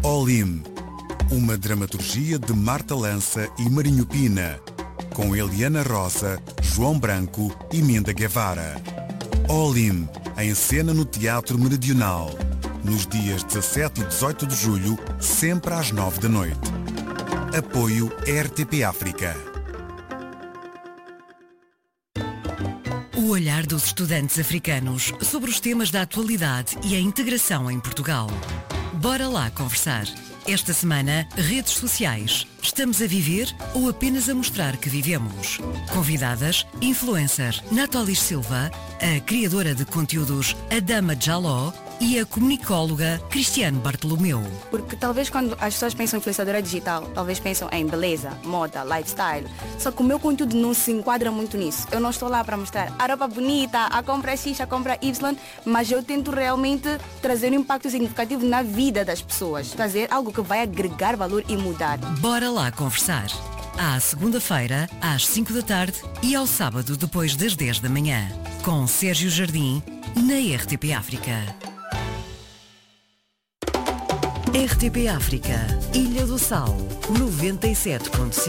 Olim, uma dramaturgia de Marta Lança e Marinho Pina, com Eliana Rosa, João Branco e Minda Guevara. Olim, em cena no Teatro Meridional, nos dias 17 e 18 de julho, sempre às 9 da noite. Apoio RTP África. O olhar dos estudantes africanos sobre os temas da atualidade e a integração em Portugal. Bora lá conversar. Esta semana, redes sociais. Estamos a viver ou apenas a mostrar que vivemos? Convidadas, influencer Nathalie Silva, a criadora de conteúdos Adama Jaló e a comunicóloga Cristiane Bartolomeu. Porque talvez quando as pessoas pensam em influenciadora digital, talvez pensam em beleza, moda, lifestyle. Só que o meu conteúdo não se enquadra muito nisso. Eu não estou lá para mostrar a roupa bonita, a compra X, a compra Y, mas eu tento realmente trazer um impacto significativo na vida das pessoas. Trazer algo que vai agregar valor e mudar. Bora lá conversar. À segunda-feira, às 5 da tarde e ao sábado depois das 10 da manhã. Com Sérgio Jardim, na RTP África. RTP África, Ilha do Sal, 97.5.